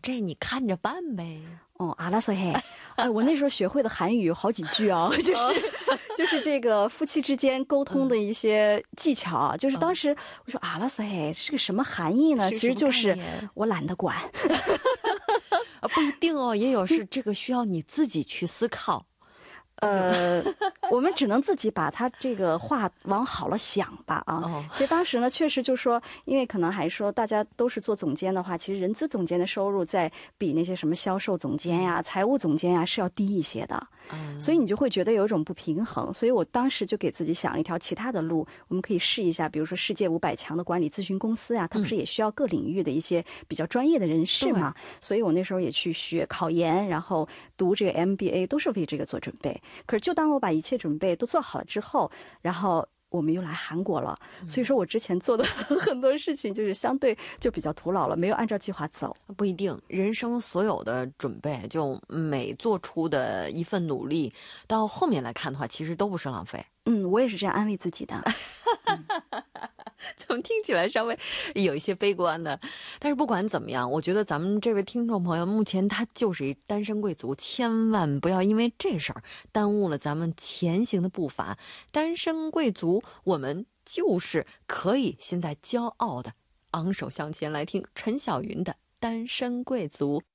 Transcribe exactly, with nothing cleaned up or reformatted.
这你看着办呗。 哦，阿拉斯嘿，哎，我那时候学会的韩语有好几句啊，就是就是这个夫妻之间沟通的一些技巧啊。就是当时我说阿拉斯嘿是个什么含义呢？其实就是我懒得管。 啊，不一定哦，也有是这个需要你自己去思考。 呃，我们只能自己把他这个话往好了想吧啊。 哦、 其实当时呢，确实就说，因为可能还说大家都是做总监的话，其实人资总监的收入在比那些什么销售总监呀、嗯、财务总监呀是要低一些的。嗯，所以你就会觉得有一种不平衡。所以我当时就给自己想了一条其他的路，我们可以试一下，比如说世界五百强的管理咨询公司呀，它不是也需要各领域的一些比较专业的人士嘛？嗯、所以我那时候也去学考研，然后读这个 M B A， 都是为这个做准备。可是就当我把一切准备都做好了之后，然后我们又来韩国了，所以说我之前做的很多事情就是相对就比较徒劳了，没有按照计划走。 不一定，人生所有的准备，就每做出的一份努力，到后面来看的话，其实都不是浪费。 嗯，我也是这样安慰自己的。 嗯怎么听起来稍微有一些悲观的？但是不管怎么样，我觉得咱们这位听众朋友目前他就是一单身贵族，千万不要因为这事儿耽误了咱们前行的步伐。单身贵族，我们就是可以现在骄傲的昂首向前，来听陈小云的《单身贵族》。